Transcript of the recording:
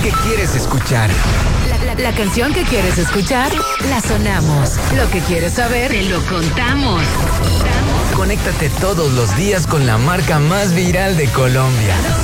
que quieres escuchar. La canción que quieres escuchar, la sonamos. Lo que quieres saber, te lo contamos. Conéctate todos los días con la marca más viral de Colombia.